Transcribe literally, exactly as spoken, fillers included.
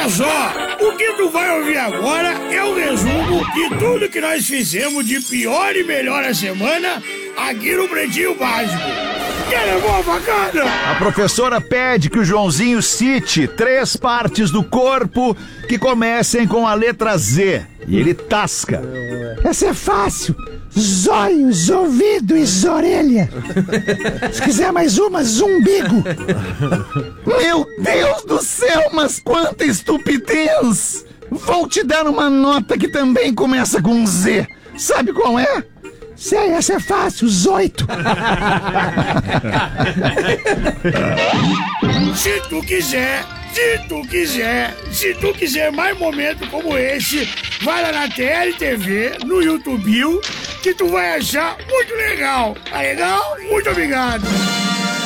Olha só, o que tu vai ouvir agora é o resumo de tudo que nós fizemos de pior e melhor a semana aqui no Pretinho Básico. Quer levar a facada? A professora pede que o Joãozinho cite três partes do corpo que comecem com a letra Z. E ele tasca. Essa é fácil. Zóios, ouvidos, orelha. Se quiser mais uma, zumbigo. Meu Deus do céu, mas quanta estupidez! Vou te dar uma nota que também começa com Z. Sabe qual é? Sei, essa é fácil, zoito. Se tu quiser, se tu quiser, se tu quiser mais momentos como esse, vai lá na T L T V, no YouTube, que tu vai achar muito legal. Tá legal? Muito obrigado.